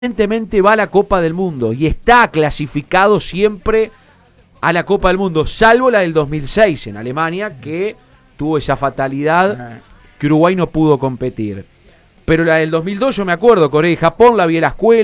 Evidentemente va a la Copa del Mundo y está clasificado siempre a la Copa del Mundo, salvo la del 2006 en Alemania, que tuvo esa fatalidad que Uruguay no pudo competir. Pero la del 2002 yo me acuerdo, Corea y Japón, la vi en la escuela.